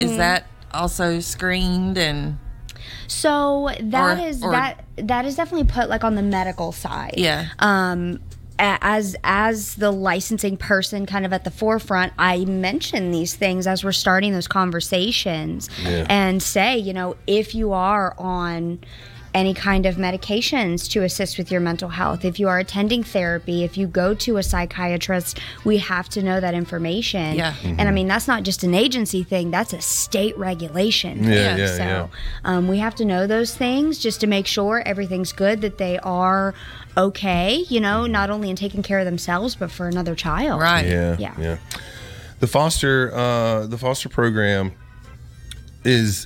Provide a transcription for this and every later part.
Is that also screened and? So that is definitely put like on the medical side. Yeah. As the licensing person kind of at the forefront, I mention these things as we're starting those conversations and say, if you are on any kind of medications to assist with your mental health, if you are attending therapy, if you go to a psychiatrist, we have to know that information. Yeah. And I mean, that's not just an agency thing, that's a state regulation. So we have to know those things just to make sure everything's good, that they are okay, not only in taking care of themselves, but for another child. Right. Yeah. The foster program is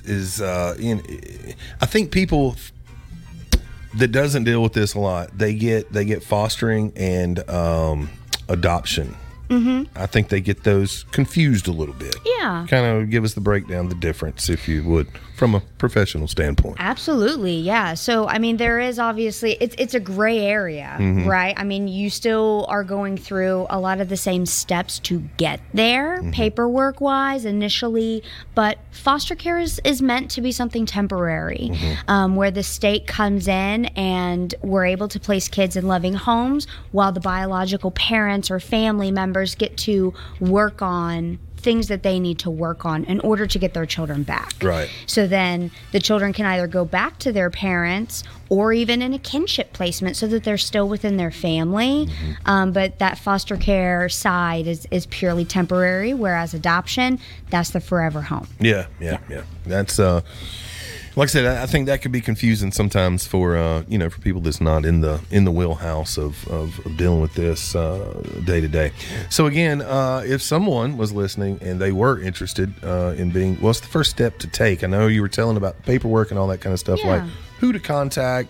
I think people that doesn't deal with this a lot, they get fostering and adoption. I think they get those confused a little bit. Yeah. Kind of give us the breakdown, the difference, if you would, from a professional standpoint. Absolutely, yeah. So, I mean, there is obviously, it's a gray area, right? I mean, you still are going through a lot of the same steps to get there, paperwork-wise, initially, but foster care is meant to be something temporary, where the state comes in and we're able to place kids in loving homes while the biological parents or family members get to work on things that they need to work on in order to get their children back. Right. So then the children can either go back to their parents or even in a kinship placement so that they're still within their family. But that foster care side is purely temporary, whereas adoption, that's the forever home. Yeah. That's like I said, I think that could be confusing sometimes for for people that's not in the wheelhouse of dealing with this day to day. So again, if someone was listening and they were interested in being, what's the first step to take? I know you were telling about paperwork and all that kind of stuff, like who to contact,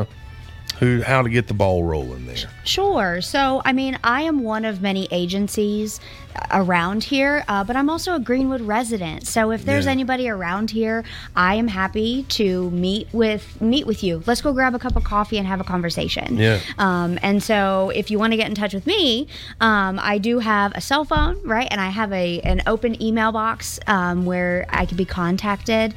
how to get the ball rolling there. Sure. So, I mean, I am one of many agencies around here, but I'm also a Greenwood resident. So if there's anybody around here, I am happy to meet with you. Let's go grab a cup of coffee and have a conversation. Yeah. And so if you want to get in touch with me, I do have a cell phone, right? And I have an open email box where I can be contacted.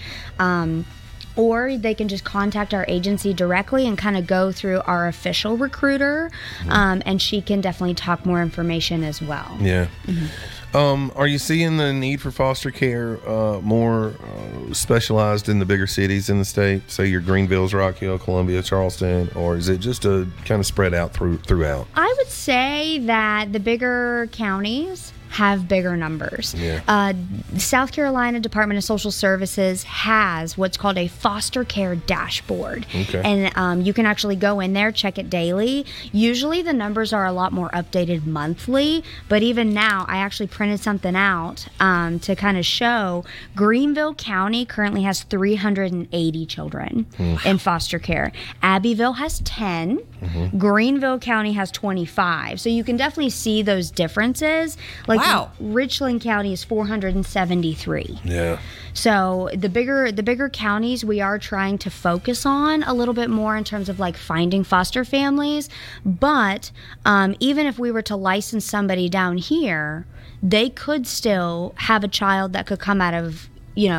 Or they can just contact our agency directly and kind of go through our official recruiter, and she can definitely talk more information as well. Yeah. Are you seeing the need for foster care more specialized in the bigger cities in the state? Say your Greenvilles, Rock Hill, Columbia, Charleston, or is it just a kind of spread out throughout? I would say that the bigger counties have bigger numbers. South Carolina Department of Social Services has what's called a foster care dashboard. And you can actually go in there, check it daily. Usually the numbers are a lot more updated monthly, but even now I actually printed something out to kind of show Greenville County currently has 380 children in foster care. Abbeville has 10. Greenville County has 25. So you can definitely see those differences. Like Richland County is 473. Yeah. So the bigger counties we are trying to focus on a little bit more in terms of like finding foster families. But even if we were to license somebody down here, they could still have a child that could come out of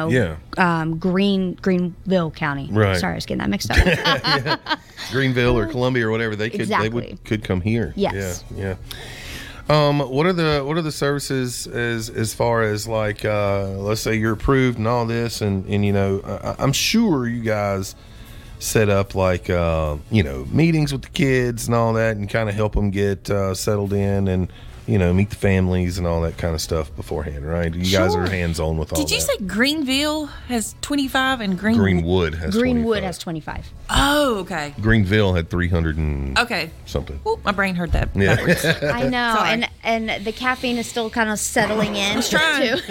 Greenville County. Right. Sorry, I was getting that mixed up. Greenville or Columbia or whatever, they could come here. Yes. Yeah. What are the services as far as like let's say you're approved and all this and I'm sure you guys set up like meetings with the kids and all that and kind of help them get settled in and meet the families and all that kind of stuff beforehand, right? You guys are hands-on with all that. Did you say Greenville has 25 and Greenwood has 25? Oh, okay. Greenville had 300 and something. Ooh, my brain heard that backwards. I know, and the caffeine is still kind of settling in. Just trying.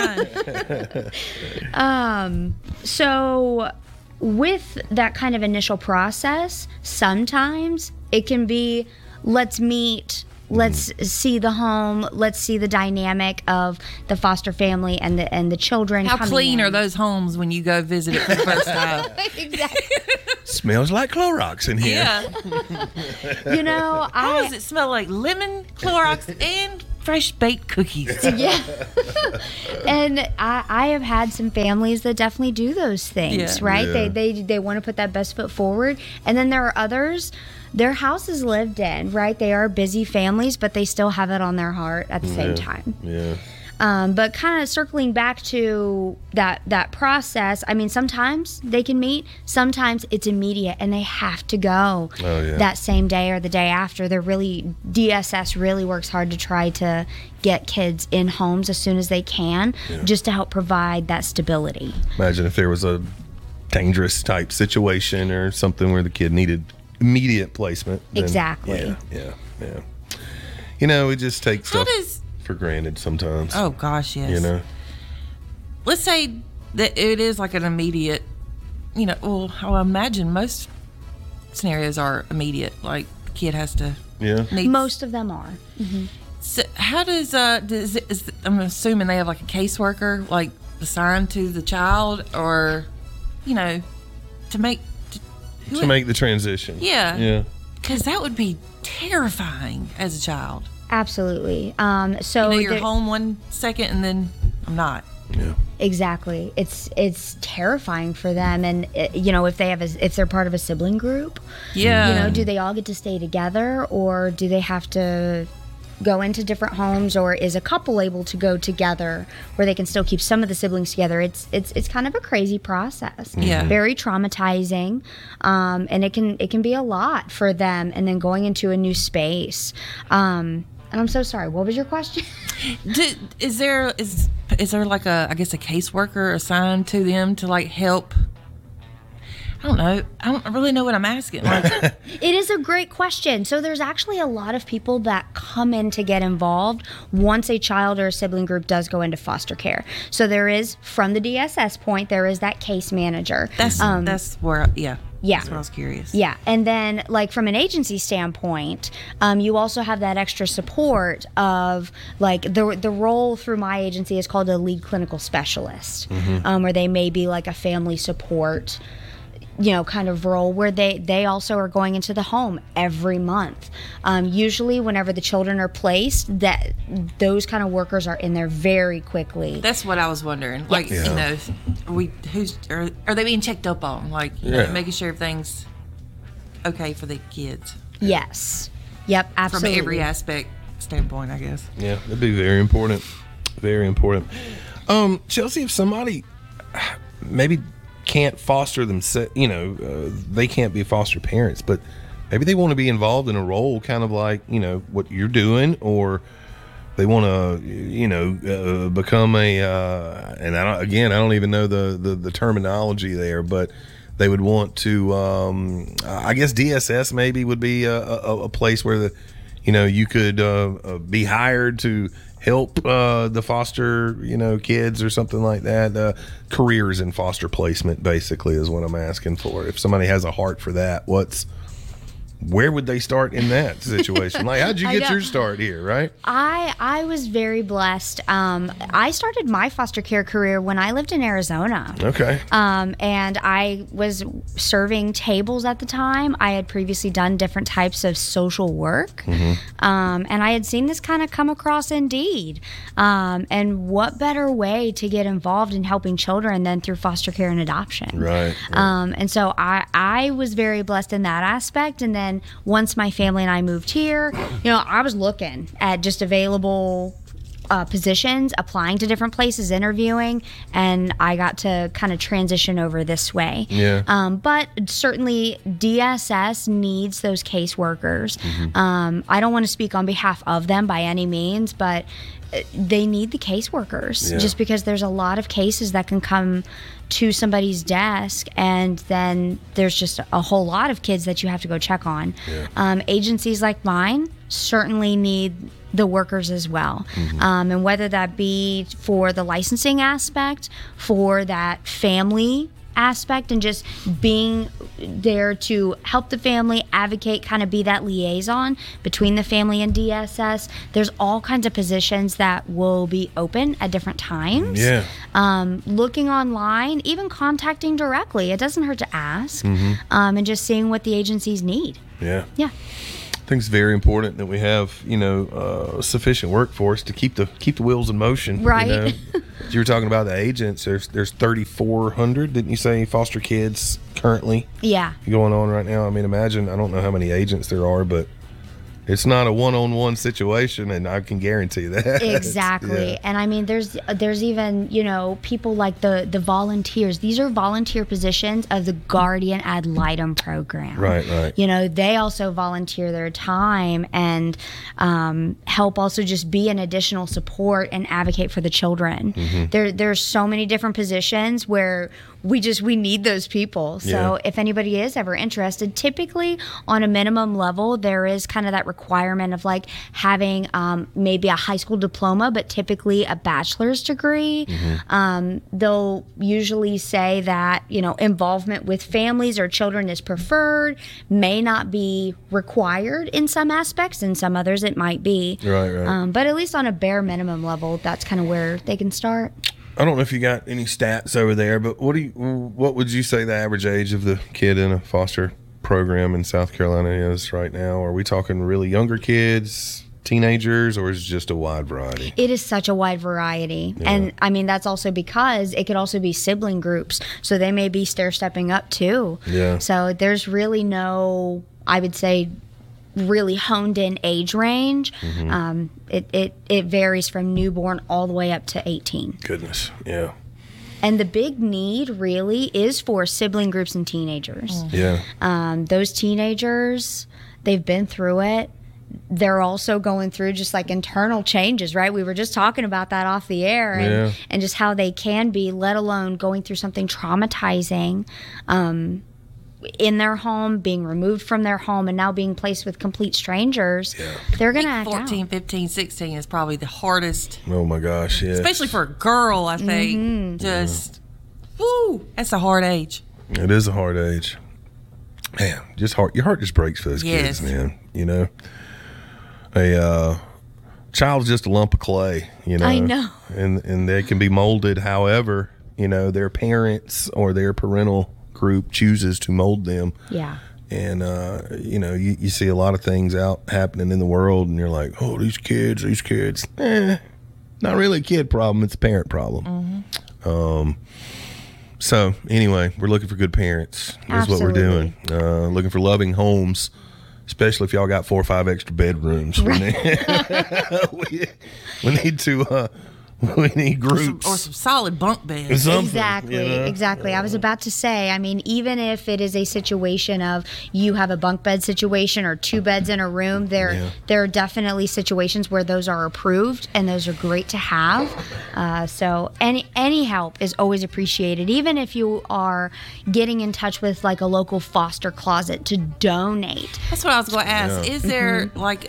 So with that kind of initial process, sometimes it can be, let's meet. Let's see the home. Let's see the dynamic of the foster family and the children. How clean in. are those homes when you go visit it for the first time? Exactly. Smells like Clorox in here. Yeah. How does it smell like lemon, Clorox, and fresh baked cookies. Yeah. And I have had some families that definitely do those things, Yeah. right? Yeah. They want to put that best foot forward. And then there are others, their house is lived in, right? They are busy families, but they still have it on their heart at the same time. Yeah. But kind of circling back to that process, I mean, sometimes they can meet, sometimes it's immediate and they have to go Oh, yeah. that same day or the day after. DSS really works hard to try to get kids in homes as soon as they can, just to help provide that stability. Imagine if there was a dangerous type situation or something where the kid needed immediate placement. then- Exactly. Yeah. You know, we just take How stuff does? for granted sometimes. Oh gosh, yes. You know. Let's say that it is like an immediate. You know, well, I imagine most scenarios are immediate. Like the kid has to. Yeah. Needs, Most of them are. So how does I'm assuming they have like a caseworker like assigned to the child, or you know, to make To make the transition. Yeah. Yeah. because that would be terrifying as a child. Absolutely. So You know, you're there- home one second and then I'm not. Yeah. Exactly. It's terrifying for them, and you know, if they're part of a sibling group, Yeah. you know, do they all get to stay together, or do they have to go into different homes, or is a couple able to go together where they can still keep some of the siblings together? It's kind of a crazy process. Yeah. Very traumatizing, and it can be a lot for them, and then going into a new space. And I'm so sorry. What was your question? Is there like a caseworker assigned to them to like help? I don't know. I don't really know what I'm asking. Like, It is a great question. So there's actually a lot of people that come in to get involved once a child or a sibling group does go into foster care. So there is, from the DSS point, there is that case manager. that's where Yeah. That's what I was curious. Yeah, and then like from an agency standpoint, you also have that extra support of like the role through my agency is called a lead clinical specialist, where they may be like a family support, you know, kind of role where they also are going into the home every month. Usually whenever the children are placed, that those kind of workers are in there very quickly. That's what I was wondering. Like, Yeah. you know, are they being checked up on? Like, you know, Yeah. making sure everything's okay for the kids Yes. Yep, absolutely. from every aspect standpoint, I guess. Yeah, that'd be very important. Very important. Chelsea, if somebody maybe can't foster themselves, you know, they can't be foster parents, but maybe they want to be involved in a role kind of like, you know, what you're doing, or they want to, you know, become a, and I don't even know the terminology there, but they would want to, I guess DSS maybe would be a place where you know, you could be hired to help the foster, you know, kids or something like that. Careers in foster placement, basically, is what I'm asking for. If somebody has a heart for that, where would they start in that situation? Like, how'd you I get know. your start here, right? I was very blessed. I started my foster care career when I lived in Arizona. Okay. And I was serving tables at the time. I had previously done different types of social work. And I had seen this kind of come across Indeed. And what better way to get involved in helping children than through foster care and adoption? Right. And so I was very blessed in that aspect. And then once my family and I moved here, you know, I was looking at just available positions, applying to different places, interviewing, and I got to kind of transition over this way. Yeah. But certainly DSS needs those caseworkers. I don't want to speak on behalf of them by any means, but they need the caseworkers Yeah. just because there's a lot of cases that can come to somebody's desk, and then there's just a whole lot of kids that you have to go check on. Agencies like mine certainly need the workers as well. And whether that be for the licensing aspect, for that family aspect, and just being there to help the family, advocate, kind of be that liaison between the family and DSS. There's all kinds of positions that will be open at different times. Yeah. Looking online, even contacting directly. It doesn't hurt to ask, and just seeing what the agencies need. Yeah. Yeah. I think it's very important that we have, sufficient workforce to keep the wheels in motion. Right. You were talking about the agents. There's 3,400, didn't you say, foster kids currently Yeah. going on right now? I mean, imagine, I don't know how many agents there are, but it's not a one-on-one situation, and I can guarantee that. Exactly. Yeah. And I mean, there's even, people like the volunteers. These are volunteer positions of the Guardian Ad Litem program. Right. They also volunteer their time and help also just be an additional support and advocate for the children. Mm-hmm. There's so many different positions where we need those people. So if anybody is ever interested, typically on a minimum level, there is kind of that requirement of like having maybe a high school diploma, but typically a bachelor's degree. They'll usually say that, involvement with families or children is preferred, may not be required in some aspects, in some others it might be. Right. But at least on a bare minimum level, that's kind of where they can start. I don't know if you got any stats over there, but what would you say the average age of the kid in a foster program in South Carolina is right now? Are we talking really younger kids, teenagers, or is it just a wide variety? It is such a wide variety. Yeah. And I mean, that's also because it could also be sibling groups. So they may be stair-stepping up too. Yeah. So there's really no, I would say, really honed in age range. It varies from newborn all the way up to 18. Goodness, yeah. And the big need really is for sibling groups and teenagers. Yeah. Those teenagers, they've been through it. They're also going through just like internal changes, right? We were just talking about that off the air and just how they can be, let alone going through something traumatizing in their home, being removed from their home, and now being placed with complete strangers. They're going to act 14, out. 15, 16 is probably the hardest, Oh my gosh, yeah. especially for a girl, I think. Just, woo, that's a hard age. It is a hard age. Man, just heart. Your heart just breaks for those kids, man. A child's just a lump of clay. I know. And they can be molded however their parents or their parental group chooses to mold them. Yeah. And you see a lot of things out happening in the world, and you're like, oh, these kids, not really a kid problem, it's a parent problem. So anyway, we're looking for good parents. That's what we're doing. Looking for loving homes, especially if y'all got 4 or 5 extra bedrooms. We need groups. Or some solid bunk beds. Exactly. I was about to say, I mean, even if it is a situation of you have a bunk bed situation or 2 beds in a room, there are definitely situations where those are approved, and those are great to have. So any help is always appreciated, even if you are getting in touch with like a local foster closet to donate. That's what I was going to ask. Is there like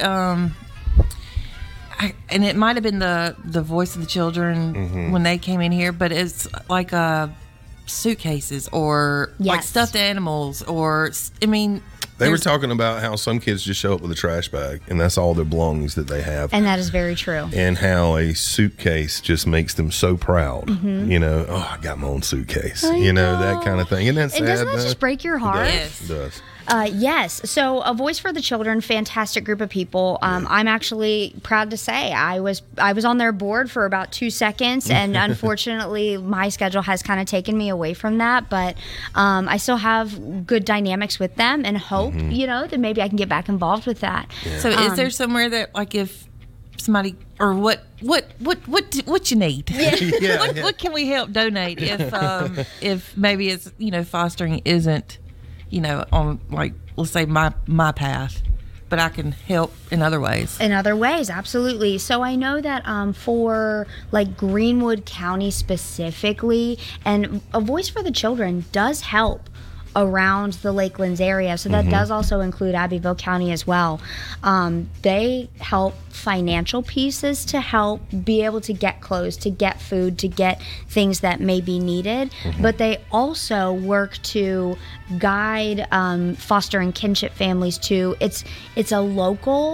and it might have been the voice of the children when they came in here, but it's like suitcases or like stuffed animals, or they were talking about how some kids just show up with a trash bag and that's all their belongings that they have, and that is very true. And how a suitcase just makes them so proud. I got my own suitcase. That kind of thing. And that's sad. Doesn't that just break your heart? It does. Yes. So A Voice for the Children, fantastic group of people. I'm actually proud to say I was on their board for about 2 seconds, and unfortunately my schedule has kind of taken me away from that. But I still have good dynamics with them, and hope that maybe I can get back involved with that. Yeah. So is there somewhere that like if somebody or what you need? What can we help donate if maybe it's fostering isn't on like, let's say my path, but I can help in other ways. In other ways, absolutely. So I know that for like Greenwood County specifically, and A Voice for the Children does help around the Lakelands area. So that does also include Abbeville County as well. They help financial pieces to help be able to get clothes, to get food, to get things that may be needed. But they also work to guide foster and kinship families to, it's a local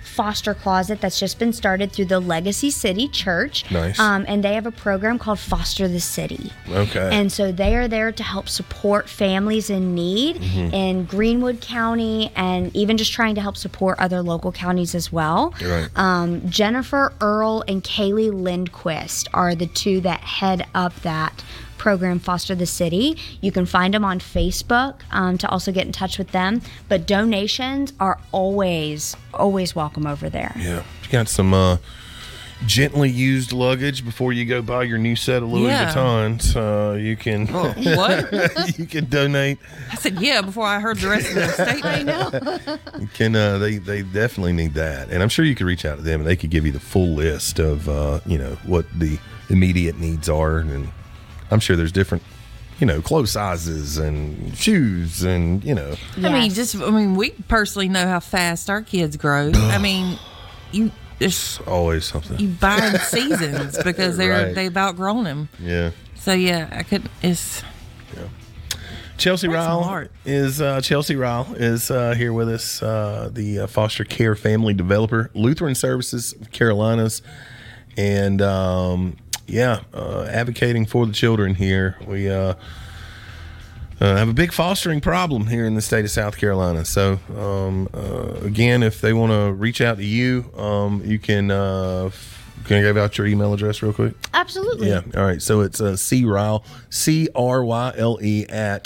foster closet that's just been started through the Legacy City Church. Nice. And they have a program called Foster the City. Okay. And so they are there to help support families in need in Greenwood County, and even just trying to help support other local counties as well. Right. Jennifer Earl and Kaylee Lindquist are the two that head up that program, Foster the City. You can find them on Facebook to also get in touch with them. But donations are always welcome over there. Yeah. You got some gently used luggage before you go buy your new set of Louis Vuittons. You can what? you can donate. I said before I heard the rest of the statement. I know. You can they definitely need that, and I'm sure you could reach out to them and they could give you the full list of what the immediate needs are, and I'm sure there's different clothes sizes and shoes and Yes. I mean we personally know how fast our kids grow. I mean it's always something. You buy in seasons because Right. they've outgrown them. Yeah. So I could. It's Chelsea Ryle smart. is here with us, the foster care family developer, Lutheran Services of Carolinas, and advocating for the children here. We have a big fostering problem here in the state of South Carolina. So again, if they want to reach out to you, you can I give out your email address real quick? Absolutely. Yeah. All right. So it's Cryle, CRYLE at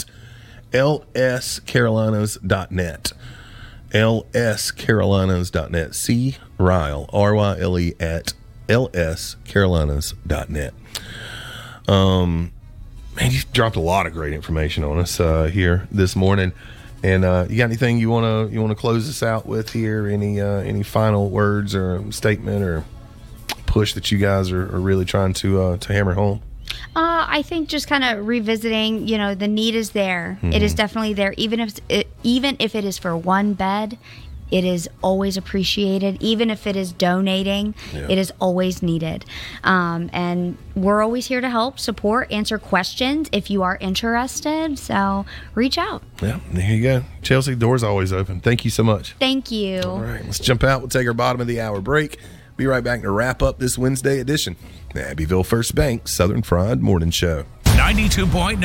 lscarolinas.net. lscarolinas.net. Cryle, RYLE at lscarolinas.net. Man, you dropped a lot of great information on us here this morning. And you got anything you want to close us out with here? Any final words or statement or push that you guys are really trying to hammer home? I think just kind of revisiting, the need is there. It is definitely there. Even if it is for one bed, it is always appreciated. Even if it is donating, it is always needed. And we're always here to help, support, answer questions if you are interested. So reach out. Yeah, there you go. Chelsea, door's always open. Thank you so much. Thank you. All right, let's jump out. We'll take our bottom of the hour break. Be right back to wrap up this Wednesday edition. The Abbeville First Bank Southern Fried Morning Show. 92.9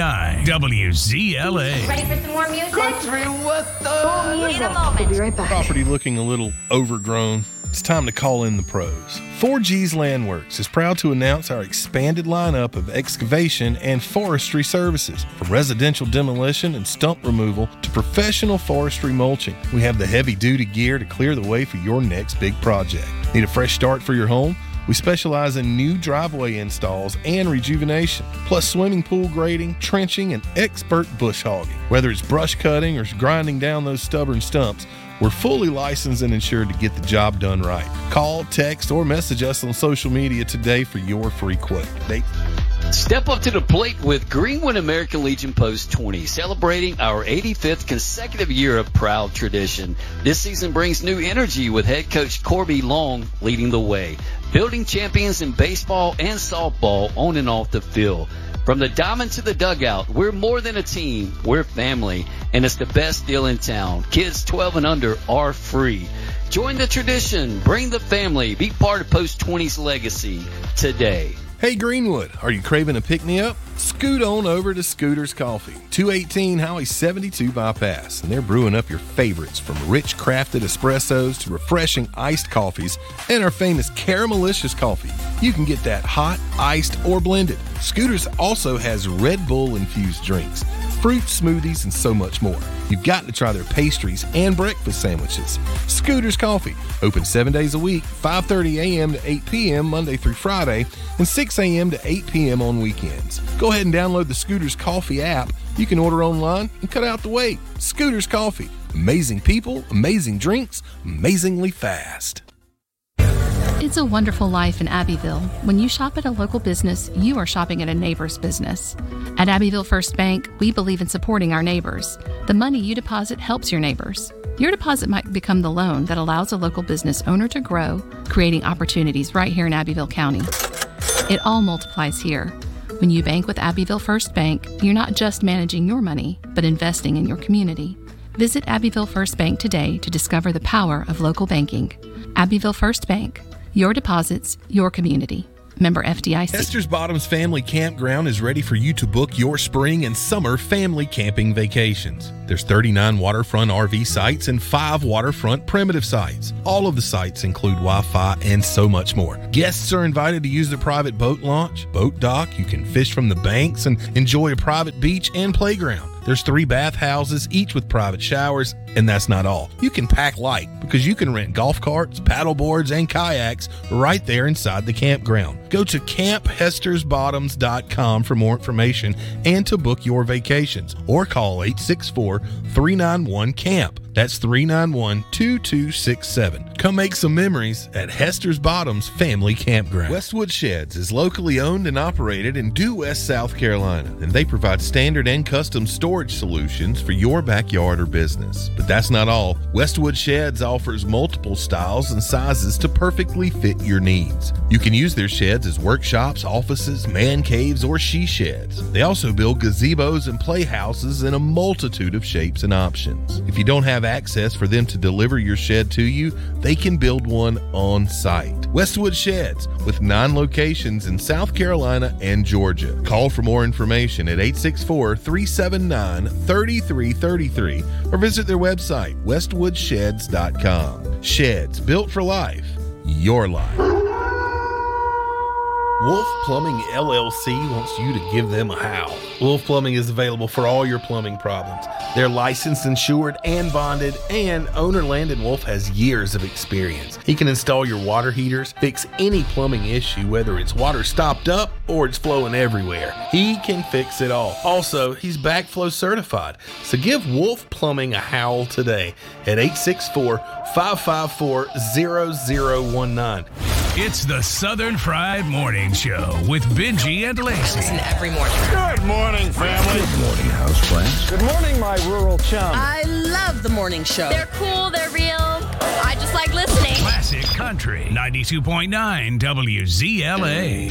WZLA. Ready for some more music? Country with the In a moment. We'll be right back. Property looking a little overgrown. It's time to call in the pros. 4G's Landworks is proud to announce our expanded lineup of excavation and forestry services. From residential demolition and stump removal to professional forestry mulching, we have the heavy-duty gear to clear the way for your next big project. Need a fresh start for your home? We specialize in new driveway installs and rejuvenation, plus swimming pool grading, trenching, and expert bush hogging. Whether it's brush cutting or grinding down those stubborn stumps, we're fully licensed and insured to get the job done right. Call, text, or message us on social media today for your free quote. Nate? Step up to the plate with Greenwood American Legion Post 20, celebrating our 85th consecutive year of proud tradition. This season brings new energy with head coach Corby Long leading the way, building champions in baseball and softball on and off the field. From the diamond to the dugout, we're more than a team, we're family, and it's the best deal in town. Kids 12 and under are free. Join the tradition, bring the family, be part of Post 20's legacy today. Hey Greenwood, are you craving a pick-me-up? Scoot on over to Scooter's Coffee, 218 Highway 72 Bypass, and they're brewing up your favorites from rich crafted espressos to refreshing iced coffees and our famous caramelicious coffee. You can get that hot, iced, or blended. Scooter's also has Red Bull infused drinks, fruit smoothies, and so much more. You've got to try their pastries and breakfast sandwiches. Scooter's Coffee, open 7 days a week, 5:30 a.m. to 8 p.m. Monday through Friday, and 6 a.m. to 8 p.m. on weekends. Go ahead and download the Scooter's Coffee app. You can order online and cut out the wait. Scooter's Coffee. Amazing people, amazing drinks, amazingly fast. It's a wonderful life in Abbeville. When you shop at a local business, you are shopping at a neighbor's business. At Abbeville First Bank, we believe in supporting our neighbors. The money you deposit helps your neighbors. Your deposit might become the loan that allows a local business owner to grow, creating opportunities right here in Abbeville County. It all multiplies here. When you bank with Abbeville First Bank, you're not just managing your money, but investing in your community. Visit Abbeville First Bank today to discover the power of local banking. Abbeville First Bank, your deposits, your community. Member FDIC. Hester's Bottoms Family Campground is ready for you to book your spring and summer family camping vacations. There's 39 waterfront RV sites and 5 waterfront primitive sites. All of the sites include Wi-Fi and so much more. Guests are invited to use the private boat launch, boat dock. You can fish from the banks and enjoy a private beach and playground. There's 3 bathhouses, each with private showers, and that's not all. You can pack light because you can rent golf carts, paddle boards, and kayaks right there inside the campground. Go to CampHestersBottoms.com for more information and to book your vacations, or call 864-391-CAMP. That's 391-2267. Come make some memories at Hester's Bottoms Family Campground. Westwood Sheds is locally owned and operated in Due West, South Carolina, and they provide standard and custom storage solutions for your backyard or business. But that's not all. Westwood Sheds offers multiple styles and sizes to perfectly fit your needs. You can use their sheds as workshops, offices, man caves, or she sheds. They also build gazebos and playhouses in a multitude of shapes and options. If you don't have access for them to deliver your shed to you, they can build one on site. Westwood Sheds, with 9 locations in South Carolina and Georgia. Call for more information at 864-379-3333 or visit their website, westwoodsheds.com. Sheds, built for life, your life. Wolf Plumbing LLC wants you to give them a howl. Wolf Plumbing is available for all your plumbing problems. They're licensed, insured, and bonded, and owner Landon Wolf has years of experience. He can install your water heaters, fix any plumbing issue, whether it's water stopped up or it's flowing everywhere. He can fix it all. Also, he's backflow certified. So give Wolf Plumbing a howl today at 864-554-0019. It's the Southern Fried Morning Show with Benji and Lacey. Listen every morning. Good morning, family. Good morning, houseplants. Good morning, my rural chum. I love the morning show. They're cool, they're real. I just like listening. Classic Country 92.9 WZLA.